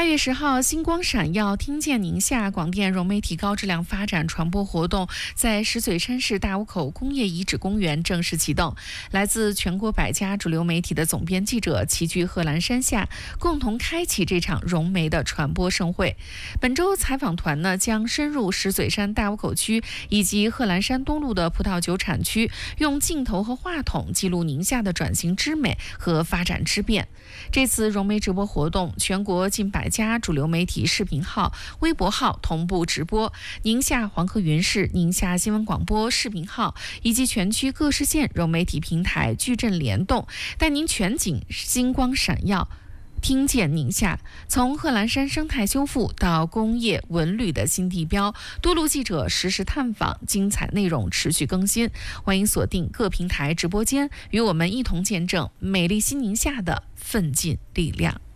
8月10号，星光闪耀，听见宁夏广电融媒体高质量发展传播活动在石嘴山市大坞口工业遗址公园正式启动。来自全国100家主流媒体的总编记者齐聚贺兰山下，共同开启这场融媒的传播盛会。本周采访团呢，将深入石嘴山大坞口区以及贺兰山东路的葡萄酒产区，用镜头和话筒记录宁夏的转型之美和发展之变。这次融媒直播活动，全国近100家主流媒体视频号、微博号同步直播，宁夏黄河云视、宁夏新闻广播视频号以及全区各市县融媒体平台矩阵联动，带您全景星光闪耀。听见宁夏，从贺兰山生态修复到工业文旅的新地标，多路记者实时探访，精彩内容持续更新。欢迎锁定各平台直播间，与我们一同见证美丽新宁夏的奋进力量。